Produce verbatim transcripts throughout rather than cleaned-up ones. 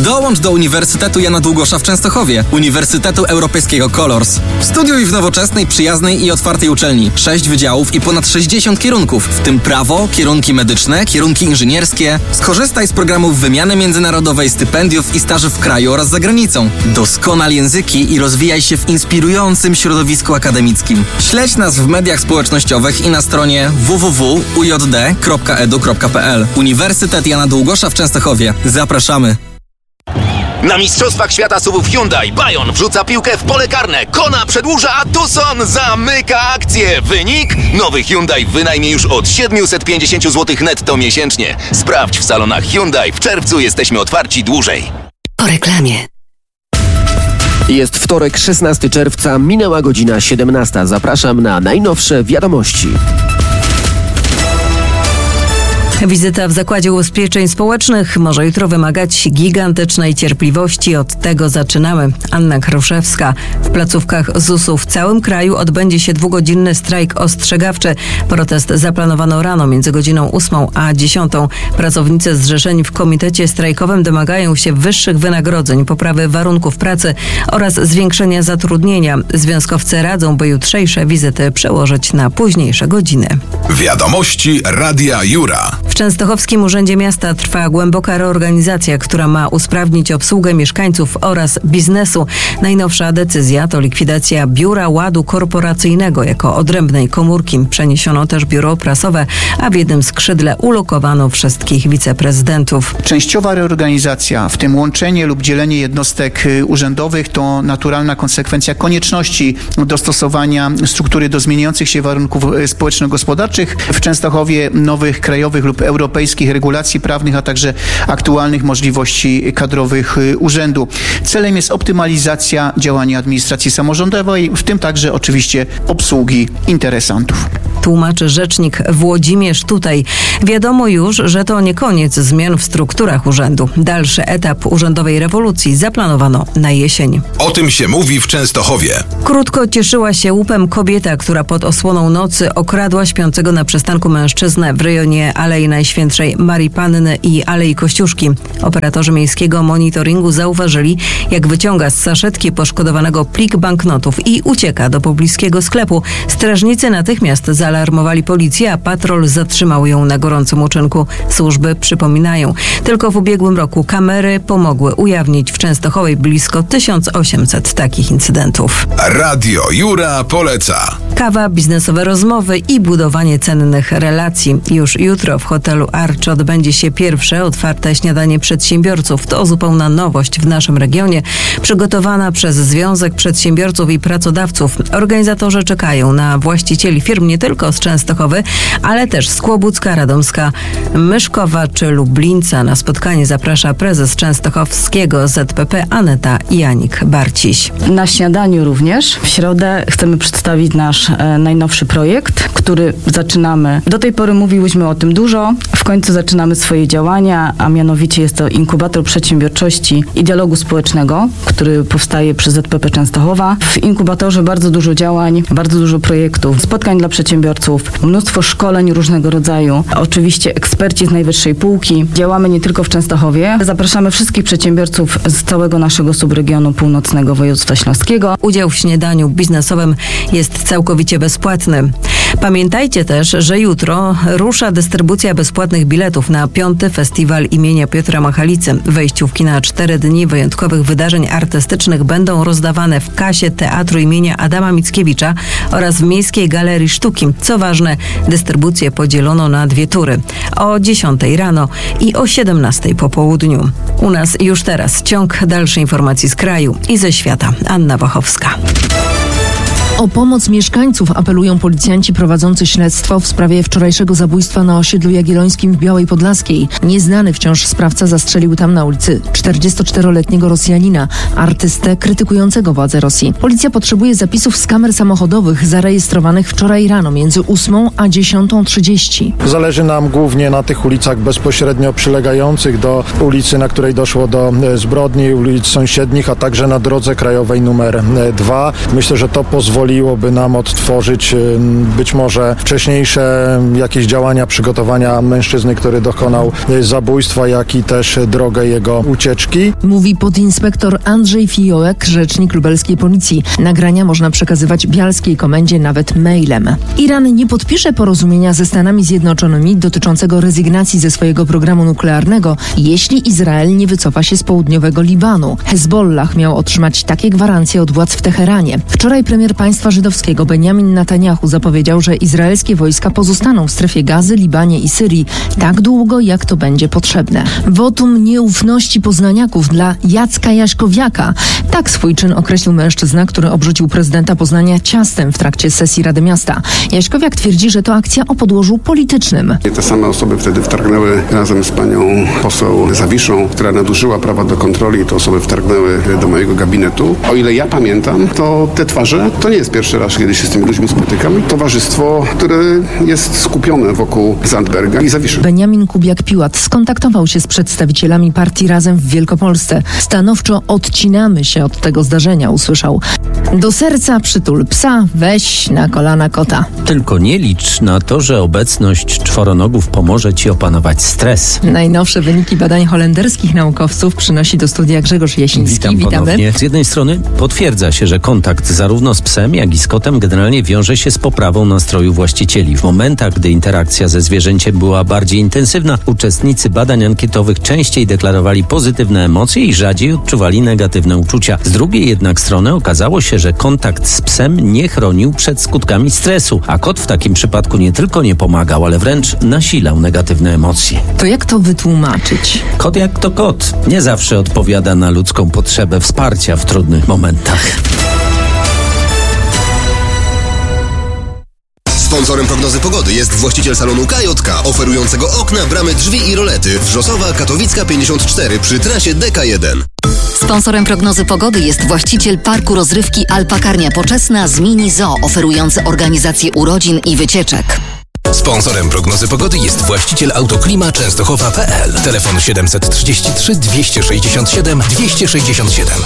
Dołącz do Uniwersytetu Jana Długosza w Częstochowie, Uniwersytetu Europejskiego Colors. Studiuj w nowoczesnej, przyjaznej i otwartej uczelni. Sześć wydziałów i ponad sześćdziesiąt kierunków, w tym prawo, kierunki medyczne, kierunki inżynierskie. Skorzystaj z programów wymiany międzynarodowej, stypendiów i staży w kraju oraz za granicą. Doskonal języki i rozwijaj się w inspirującym środowisku akademickim. Śledź nas w mediach społecznościowych i na stronie w w w kropka u j d kropka e d u kropka p l. Uniwersytet Jana Długosza w Częstochowie. Zapraszamy. Na Mistrzostwach Świata suwów Hyundai Bayon wrzuca piłkę w pole karne, Kona przedłuża, a Tucson zamyka akcję. Wynik? Nowy Hyundai w wynajmie już od siedemset pięćdziesiąt złotych netto miesięcznie. Sprawdź w salonach Hyundai. W czerwcu jesteśmy otwarci dłużej. Po reklamie. Jest wtorek, szesnastego czerwca, minęła godzina siedemnasta. Zapraszam na najnowsze wiadomości. Wizyta w Zakładzie Ubezpieczeń Społecznych może jutro wymagać gigantycznej cierpliwości. Od tego zaczynamy. Anna Kruszewska. W placówkach Z U S-u w całym kraju odbędzie się dwugodzinny strajk ostrzegawczy. Protest zaplanowano rano między godziną ósmą a dziesiątą. Pracownicy zrzeszeni w komitecie strajkowym domagają się wyższych wynagrodzeń, poprawy warunków pracy oraz zwiększenia zatrudnienia. Związkowcy radzą, by jutrzejsze wizyty przełożyć na późniejsze godziny. Wiadomości Radia Jura. W Częstochowskim Urzędzie Miasta trwa głęboka reorganizacja, która ma usprawnić obsługę mieszkańców oraz biznesu. Najnowsza decyzja to likwidacja Biura Ładu Korporacyjnego jako odrębnej komórki. Przeniesiono też biuro prasowe, a w jednym skrzydle ulokowano wszystkich wiceprezydentów. Częściowa reorganizacja, w tym łączenie lub dzielenie jednostek urzędowych, to naturalna konsekwencja konieczności dostosowania struktury do zmieniających się warunków społeczno-gospodarczych. W Częstochowie nowych krajowych lub europejskich regulacji prawnych, a także aktualnych możliwości kadrowych urzędu. Celem jest optymalizacja działania administracji samorządowej, w tym także oczywiście obsługi interesantów. Tłumaczy rzecznik Włodzimierz Tutaj. Wiadomo już, że to nie koniec zmian w strukturach urzędu. Dalszy etap urzędowej rewolucji zaplanowano na jesień. O tym się mówi w Częstochowie. Krótko cieszyła się łupem kobieta, która pod osłoną nocy okradła śpiącego na przystanku mężczyznę w rejonie Alei Najświętszej Marii Panny i Alei Kościuszki. Operatorzy miejskiego monitoringu zauważyli, jak wyciąga z saszetki poszkodowanego plik banknotów i ucieka do pobliskiego sklepu. Strażnicy natychmiast zaalarmowali policję, a patrol zatrzymał ją na gorącym uczynku. Służby przypominają, tylko w ubiegłym roku kamery pomogły ujawnić w Częstochowie blisko tysiąc osiemset takich incydentów. Radio Jura poleca. Kawa, biznesowe rozmowy i budowanie cennych relacji. Już jutro w hotelu Arch odbędzie się pierwsze otwarte śniadanie przedsiębiorców. To zupełna nowość w naszym regionie, przygotowana przez Związek Przedsiębiorców i Pracodawców. Organizatorzy czekają na właścicieli firm nie tylko z Częstochowy, ale też z Kłobucka, Radomska, Myszkowa czy Lublińca. Na spotkanie zaprasza prezes częstochowskiego Z P P Aneta Janik-Barciś. Na śniadaniu również w środę chcemy przedstawić nasz e, najnowszy projekt, który zaczynamy. Do tej pory mówiłyśmy o tym dużo. W końcu zaczynamy swoje działania, a mianowicie jest to inkubator przedsiębiorczości i dialogu społecznego, który powstaje przy Z P P Częstochowa. W inkubatorze bardzo dużo działań, bardzo dużo projektów, spotkań dla przedsiębiorców, mnóstwo szkoleń różnego rodzaju. Oczywiście eksperci z najwyższej półki. Działamy nie tylko w Częstochowie. Zapraszamy wszystkich przedsiębiorców z całego naszego subregionu północnego województwa śląskiego. Udział w śniadaniu biznesowym jest całkowicie bezpłatny. Pamiętajcie też, że jutro rusza dystrybucja bezpłatnych biletów na piąty festiwal imienia Piotra Machalicy. Wejściówki na cztery dni wyjątkowych wydarzeń artystycznych będą rozdawane w kasie Teatru imienia Adama Mickiewicza oraz w Miejskiej Galerii Sztuki. Co ważne, dystrybucję podzielono na dwie tury. O dziesiątej rano i o siedemnastej po południu. U nas już teraz ciąg dalszych informacji z kraju i ze świata. Anna Wachowska. O pomoc mieszkańców apelują policjanci prowadzący śledztwo w sprawie wczorajszego zabójstwa na osiedlu Jagiellońskim w Białej Podlaskiej. Nieznany wciąż sprawca zastrzelił tam na ulicy czterdziestoczteroletniego Rosjanina, artystę krytykującego władze Rosji. Policja potrzebuje zapisów z kamer samochodowych zarejestrowanych wczoraj rano między ósmą a dziesiątą trzydzieści. Zależy nam głównie na tych ulicach bezpośrednio przylegających do ulicy, na której doszło do zbrodni, ulic sąsiednich, a także na drodze krajowej numer dwa. Myślę, że to pozwoli pozwoliłoby nam odtworzyć być może wcześniejsze jakieś działania przygotowania mężczyzny, który dokonał zabójstwa, jak i też drogę jego ucieczki. Mówi podinspektor Andrzej Fiołek, rzecznik lubelskiej policji. Nagrania można przekazywać bialskiej komendzie nawet mailem. Iran nie podpisze porozumienia ze Stanami Zjednoczonymi dotyczącego rezygnacji ze swojego programu nuklearnego, jeśli Izrael nie wycofa się z południowego Libanu. Hezbollah miał otrzymać takie gwarancje od władz w Teheranie. Wczoraj premier państwa żydowskiego Benjamin Netanyahu zapowiedział, że izraelskie wojska pozostaną w strefie Gazy, Libanie i Syrii tak długo, jak to będzie potrzebne. Wotum nieufności poznaniaków dla Jacka Jaśkowiaka. Tak swój czyn określił mężczyzna, który obrzucił prezydenta Poznania ciastem w trakcie sesji Rady Miasta. Jaśkowiak twierdzi, że to akcja o podłożu politycznym. Te same osoby wtedy wtargnęły razem z panią poseł Zawiszą, która nadużyła prawa do kontroli. Te osoby wtargnęły do mojego gabinetu. O ile ja pamiętam, to te twarze, to nie jest pierwszy raz, kiedy się z tymi ludźmi spotykam. Towarzystwo, które jest skupione wokół Zandberga i Zawiszy. Benjamin Kubiak-Piłat skontaktował się z przedstawicielami partii Razem w Wielkopolsce. Stanowczo odcinamy się od tego zdarzenia, usłyszał. Do serca przytul psa, weź na kolana kota. Tylko nie licz na to, że obecność czworonogów pomoże ci opanować stres. Najnowsze wyniki badań holenderskich naukowców przynosi do studia Grzegorz Jasiński. Witam Witamy. ponownie. Z jednej strony potwierdza się, że kontakt zarówno z psem, jak i z kotem generalnie wiąże się z poprawą nastroju właścicieli. W momentach, gdy interakcja ze zwierzęciem była bardziej intensywna, uczestnicy badań ankietowych częściej deklarowali pozytywne emocje i rzadziej odczuwali negatywne uczucia. Z drugiej jednak strony okazało się, że kontakt z psem nie chronił przed skutkami stresu, a kot w takim przypadku nie tylko nie pomagał, ale wręcz nasilał negatywne emocje. To jak to wytłumaczyć? Kot jak to kot. Nie zawsze odpowiada na ludzką potrzebę wsparcia w trudnych momentach. Sponsorem prognozy pogody jest właściciel salonu K J K, oferującego okna, bramy, drzwi i rolety. Wrzosowa, Katowicka pięćdziesiąt cztery przy trasie D K jeden. Sponsorem prognozy pogody jest właściciel parku rozrywki Alpakarnia Poczesna z Mini Zoo, oferujący organizację urodzin i wycieczek. Sponsorem prognozy pogody jest właściciel Autoklima Częstochowa kropka p l. Telefon siedemset trzydzieści trzy dwieście sześćdziesiąt siedem dwieście sześćdziesiąt siedem.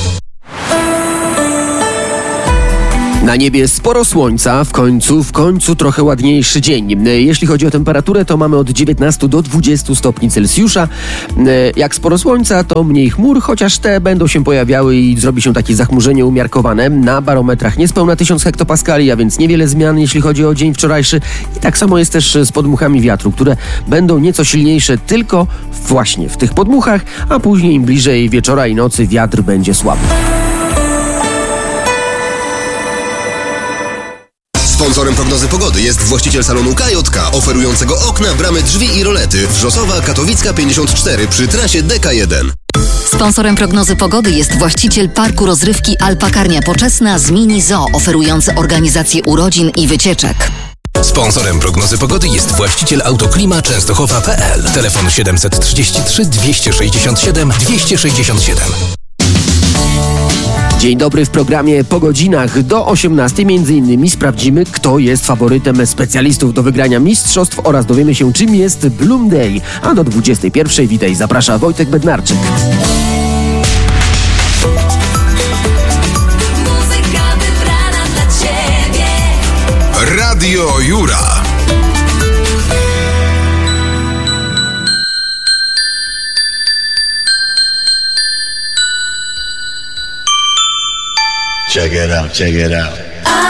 Na niebie sporo słońca, w końcu, w końcu trochę ładniejszy dzień. Jeśli chodzi o temperaturę, to mamy od dziewiętnastu do dwudziestu stopni Celsjusza. Jak sporo słońca, to mniej chmur, chociaż te będą się pojawiały i zrobi się takie zachmurzenie umiarkowane. Na barometrach niespełna tysiąc hektopaskali, a więc niewiele zmian, jeśli chodzi o dzień wczorajszy. I tak samo jest też z podmuchami wiatru, które będą nieco silniejsze tylko właśnie w tych podmuchach, a później im bliżej wieczora i nocy wiatr będzie słaby. Sponsorem prognozy pogody jest właściciel salonu K J K, oferującego okna, bramy, drzwi i rolety. Wrzosowa, Katowicka pięćdziesiąt cztery przy trasie D K jeden. Sponsorem prognozy pogody jest właściciel parku rozrywki Alpakarnia Poczesna z Mini Zoo, oferujący organizację urodzin i wycieczek. Sponsorem prognozy pogody jest właściciel Autoklima Częstochowa kropka p l. Telefon siedemset trzydzieści trzy dwieście sześćdziesiąt siedem dwieście sześćdziesiąt siedem. Dzień dobry, w programie Po godzinach do osiemnastej między innymi sprawdzimy, kto jest faworytem specjalistów do wygrania mistrzostw oraz dowiemy się, czym jest Bloom Day. A do dwudziestej pierwszej witaj, zaprasza Wojtek Bednarczyk. Muzyka wybrana dla Ciebie. Radio Jura. Check it out, check it out.